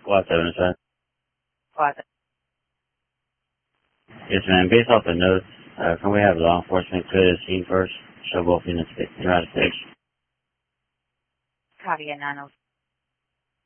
Squad 7 is that? Squad. Yes, ma'am. Based off the notes, can we have law enforcement clear the scene first? Show both units to the United States. Copy at 906.